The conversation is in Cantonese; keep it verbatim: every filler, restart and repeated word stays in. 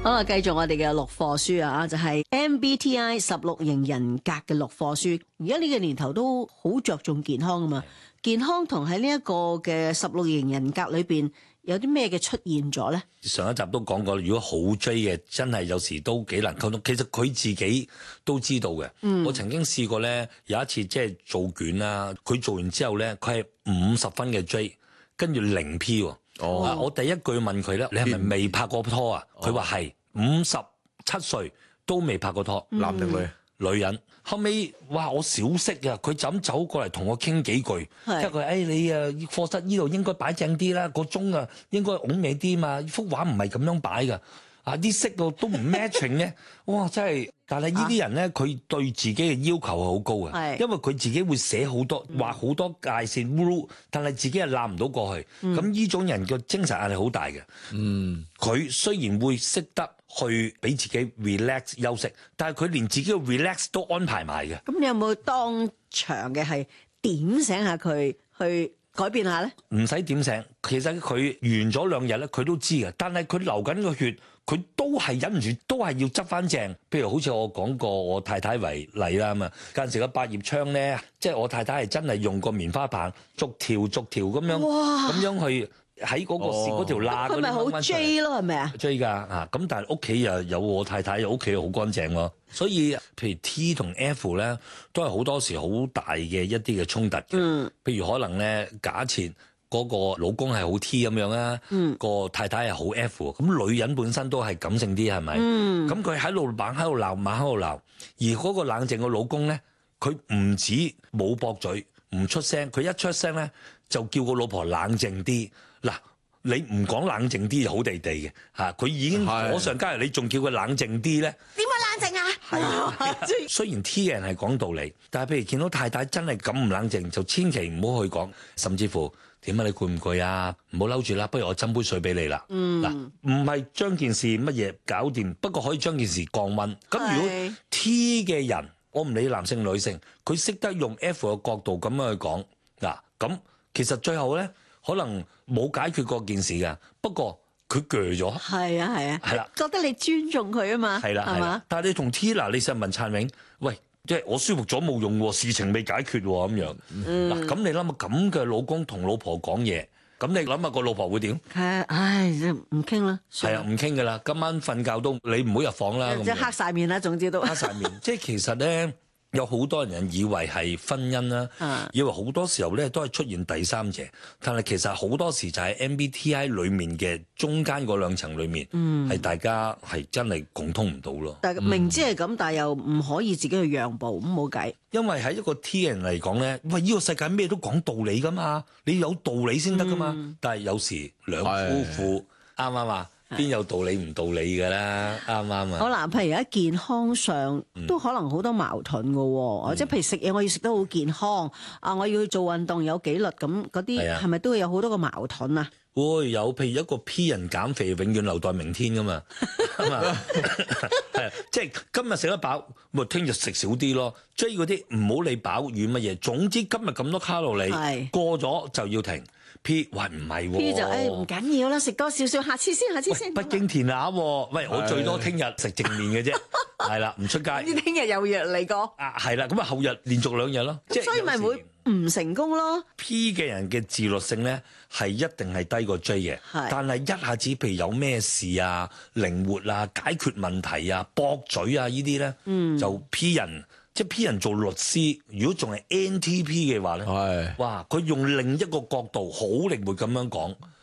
好啦，繼續我哋嘅六課書啊，就係 M B T I 十六型人格嘅六課書。而家呢個年頭都好着重健康啊嘛，健康同喺呢一個嘅十六型人格裏邊有啲咩嘅出現咗咧？ 上一集都講過，如果好追嘅，真係有時都幾難溝通。其實佢自己都知道嘅。嗯、我曾經試過咧，有一次即係做卷啦，佢做完之後咧，佢係五十分嘅追，跟住零 P 喎。哦、啊，我第一句問佢咧，你係咪未拍過拖啊？佢話係，五十七歲都未拍過拖， 男定女？ 女人。後尾哇，我小息啊，佢就咁走過嚟同我傾幾句，即係佢誒你啊課室呢度應該擺正啲啦，個鐘啊應該拱尾啲嘛，幅畫唔係咁樣擺㗎。啊！啲色度都唔 matching 咧，哇！真係，但係呢啲人咧，佢、啊、對自己嘅要求係好高嘅，是因為佢自己會寫好多，畫好多界線 rule，但係自己係攬唔到過去。咁呢、嗯、種人嘅精神壓力好大嘅。嗯，佢雖然會識得去俾自己 relax 休息，但係佢連自己嘅 relax 都安排埋嘅。 咁你有冇當場嘅係點醒下佢去改變下咧？ 唔使點醒，其實佢完咗兩日咧，佢都知嘅。但係佢流緊個血。佢都係忍唔住，都係要執翻正。譬如好似我講過我太太為例啦嘛，間時個百葉窗咧，即係我太太係真係用個棉花棒逐條逐條咁樣，咁哇樣去喺嗰、嗰個嗰、哦、條罅嗰啲掹翻出嚟。佢咪好 J 咯，係咪啊？J 㗎啊！咁但係屋企又有我太太，又屋企好乾淨喎。所以譬如 T 同 F 咧，都係好多時好大嘅一啲嘅衝突嘅。嗯，譬如可能咧，假設。嗰個老公係好 T 咁樣啊，嗯、個太太係好 F，咁女人本身都係感性啲係咪？咁佢喺度猛喺度鬧，猛喺度鬧，而嗰個冷靜嘅老公咧，佢唔止冇駁嘴，唔出聲，佢一出聲咧就叫個老婆冷靜啲。嗱，你唔講冷靜啲就好地地嘅嚇，佢已經火上加油，你仲叫佢冷靜啲咧？點解冷靜啊？係雖然 T 嘅人係講道理，但係譬如見到太太真係咁唔冷靜，就千祈唔好去講，甚至乎。點啊？你攰唔攰啊？唔好嬲住啦，不如我斟杯水俾你啦。嗱、嗯，唔係將件事乜嘢搞掂，不過可以將件事降溫。咁如果 T 嘅人，我唔理男性女性，佢識得用 F 嘅角度咁樣去講嗱，咁其實最後咧可能冇解決過件事㗎。不過佢鋸咗，係啊係啊，係啦、啊， 覺得你尊重佢啊嘛，係啦係嘛。 但係你同 T 嗱，你實問燦榮，喂。即係我舒服咗冇用喎，事情未解決喎咁樣。嗱、嗯，咁你諗下咁嘅老公同老婆講嘢，咁你諗下個老婆會點？ 係，唉，唔傾啦。係啊， 唔傾噶啦，今晚瞓覺都你唔好入房啦。 即係黑晒面啦，總之都黑晒面。即係其實咧。有好多人以為係婚姻啦，啊、以為好多時候咧都係出現第三者，但係其實好多時就喺 M B T I 裡面嘅中間嗰兩層裡面，係、嗯、大家係真係共通唔到咯。 但係明知係咁，嗯、但係又唔可以自己去讓步，咁冇計。 因為喺一個 T 人嚟講咧，喂，呢、呢個世界咩都講道理噶嘛，你有道理先得噶嘛。嗯、但係有時兩夫婦啱唔啱啊？邊有道理唔道理㗎啦？啱唔啱啊？ 好啦，譬如喺健康上都可能好多矛盾㗎喎，即係、嗯、譬如食嘢，我要食得好健康啊，我要去做運動有紀律，咁嗰啲係咪都會有好多個矛盾啊？ 會有，譬如一個 P 人減肥，永遠留待明天㗎嘛，係嘛？係即係今日食得飽，咪聽日食少啲咯。追嗰啲唔好理飽與乜嘢，總之今日咁多卡路里是過咗就要停。P 喂唔係喎，P 就誒唔緊要啦，食多少少，下次先，下次先。 北京填鴨喎，喂，我最多聽日食正面嘅啫，係啦，唔出街。 你聽日又約嚟過？ 啊，係啦，咁啊後日連續兩日咯，即係所以咪會唔成功咯。 P 嘅人嘅自律性咧係一定係低過 J 嘅，是但係一下子譬如有咩事啊、靈活啊、解決問題啊、駁嘴啊呢啲咧，嗯、就 P 人。即係 P 人做律師，如果仲係 N T P 嘅話咧，是哇！佢用另一個角度好靈活咁樣講，